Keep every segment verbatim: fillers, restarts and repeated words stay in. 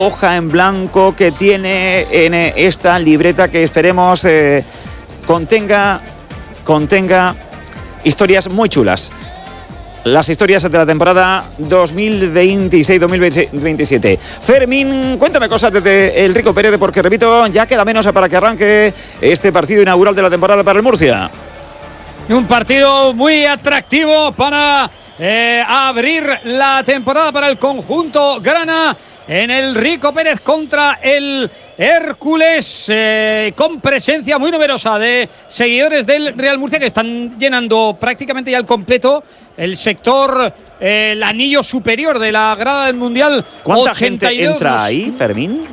hoja en blanco que tiene en esta libreta que esperemos eh, contenga, contenga historias muy chulas. Las historias de la temporada dos mil veintiséis dos mil veintisiete. Fermín, cuéntame cosas desde el Rico Pérez, porque repito, ya queda menos para que arranque este partido inaugural de la temporada para el Murcia. Un partido muy atractivo para eh, abrir la temporada para el conjunto grana en el Rico Pérez contra el Hércules, eh, con presencia muy numerosa de seguidores del Real Murcia que están llenando prácticamente ya al completo el sector, eh, el anillo superior de la grada del Mundial. ¿Cuánta ochenta y dos, gente entra los, ahí, Fermín?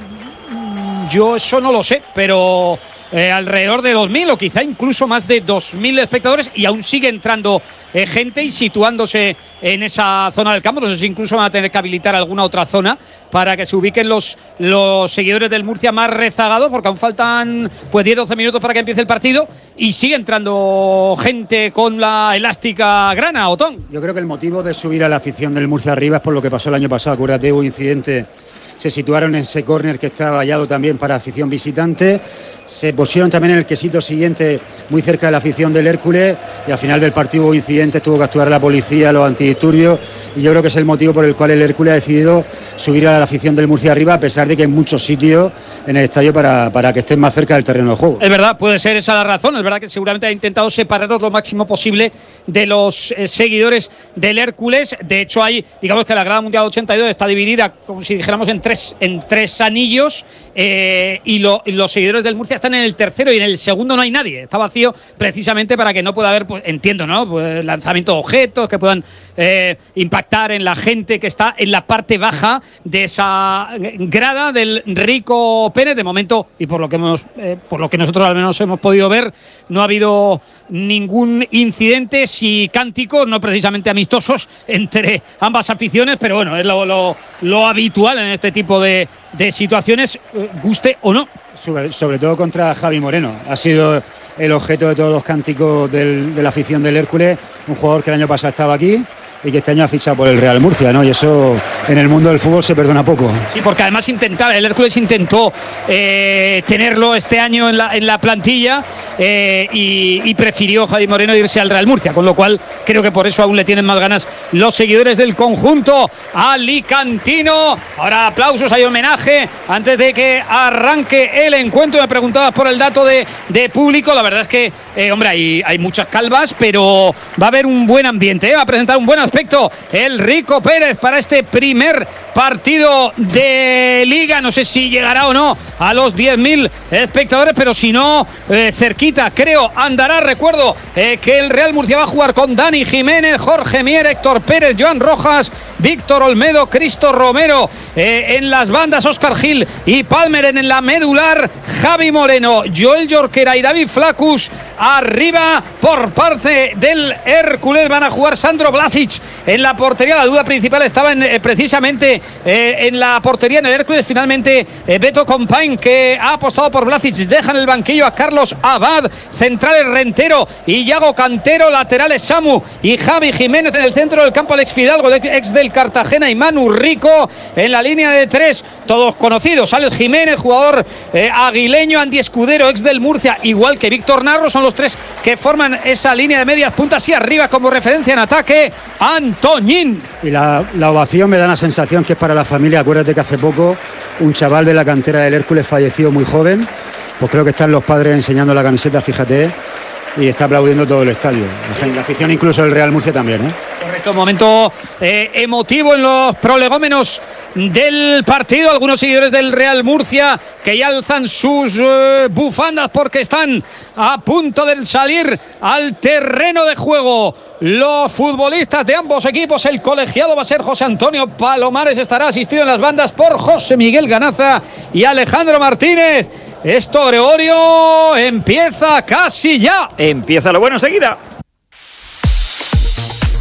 Yo eso no lo sé, pero eh, alrededor de dos mil o quizá incluso más de dos mil espectadores, y aún sigue entrando eh, gente y situándose en esa zona del campo. No sé si incluso van a tener que habilitar alguna otra zona para que se ubiquen los, los seguidores del Murcia más rezagados, porque aún faltan pues diez doce minutos para que empiece el partido y sigue entrando gente con la elástica grana, Otón. Yo creo que el motivo de subir a la afición del Murcia arriba es por lo que pasó el año pasado. Acuérdate, hubo incidente, se situaron en ese córner que está vallado también para afición visitante, se pusieron también en el quesito siguiente muy cerca de la afición del Hércules, y al final del partido hubo incidentes, tuvo que actuar la policía, los antidisturbios, y yo creo que es el motivo por el cual el Hércules ha decidido subir a la afición del Murcia arriba, a pesar de que hay muchos sitios en el estadio para, para que estén más cerca del terreno de juego. Es verdad, puede ser esa la razón. Es verdad que seguramente ha intentado separarlos lo máximo posible de los eh, seguidores del Hércules. De hecho, hay, digamos que la grada mundial ochenta y dos está dividida, como si dijéramos, en tres, en tres anillos, eh, y, lo, y los seguidores del Murcia están en el tercero, y en el segundo no hay nadie. Está vacío precisamente para que no pueda haber, pues, entiendo, ¿no? Pues, lanzamiento de objetos que puedan eh, impactar en la gente que está en la parte baja de esa grada del Rico Pérez. De momento, y por lo que hemos, eh, por lo que nosotros al menos hemos podido ver, no ha habido ningún incidente, sí cánticos, no precisamente amistosos, entre ambas aficiones, pero bueno, es lo, lo, lo habitual en este tipo de, de situaciones, eh, guste o no. Sobre, sobre todo contra Javi Moreno, ha sido el objeto de todos los cánticos del, de la afición del Hércules, un jugador que el año pasado estaba aquí y que este año ha fichado por el Real Murcia, ¿no? Y eso en el mundo del fútbol se perdona poco. Sí, porque además intentaba, el Hércules intentó eh, tenerlo este año en la, en la plantilla, eh, y, y prefirió Javi Moreno irse al Real Murcia, con lo cual creo que por eso aún le tienen más ganas los seguidores del conjunto alicantino. Ahora aplausos, hay homenaje antes de que arranque el encuentro. Me preguntabas por el dato de, de público. La verdad es que, eh, hombre, hay, hay muchas calvas, pero va a haber un buen ambiente, ¿eh? Va a presentar un buen aspecto el Rico Pérez para este primer partido de Liga. No sé si llegará o no a los diez mil espectadores, pero si no, eh, cerquita creo andará. Recuerdo eh, que el Real Murcia va a jugar con Dani Jiménez, Jorge Mier, Héctor Pérez, Joan Rojas, Víctor Olmedo, Cristo Romero, eh, en las bandas Óscar Gil y Palmer, en la medular Javi Moreno, Joel Jorquera y David Flacus. Arriba por parte del Hércules van a jugar Sandro Vlasic en la portería. La duda principal estaba en, eh, precisamente eh, en la portería en el Hércules. Finalmente eh, Beto Compain, que ha apostado por Vlasic, deja en el banquillo a Carlos Abad, centrales Rentero y Yago Cantero, laterales Samu y Javi Jiménez, en el centro del campo Alex Fidalgo, ex del Cartagena, y Manu Rico en la línea de tres, todos conocidos. Alex Jiménez, jugador eh, aguileño, Andy Escudero, ex del Murcia, igual que Víctor Narro, son los tres que forman esa línea de medias puntas, y arriba como referencia en ataque Antoñín. Y la, la ovación me da la sensación que es para la familia. Acuérdate que hace poco un chaval de la cantera del Hércules falleció muy joven, pues creo que están los padres enseñando la camiseta, fíjate, y está aplaudiendo todo el estadio. La afición incluso del Real Murcia también, ¿eh? Correcto, momento eh, emotivo en los prolegómenos del partido. Algunos seguidores del Real Murcia que ya alzan sus eh, bufandas porque están a punto de salir al terreno de juego. Los futbolistas de ambos equipos, el colegiado va a ser José Antonio Palomares, estará asistido en las bandas por José Miguel Ganaza y Alejandro Martínez. Esto, Gregorio, empieza casi ya. Empieza lo bueno enseguida.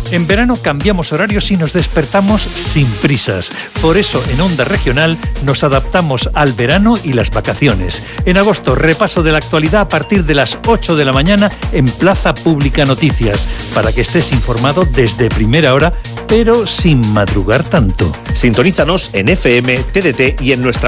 En verano cambiamos horarios y nos despertamos sin prisas. Por eso en Onda Regional nos adaptamos al verano y las vacaciones. En agosto, repaso de la actualidad a partir de las ocho de la mañana en Plaza Pública Noticias, para que estés informado desde primera hora, pero sin madrugar tanto. Sintonízanos en F M, T D T y en nuestra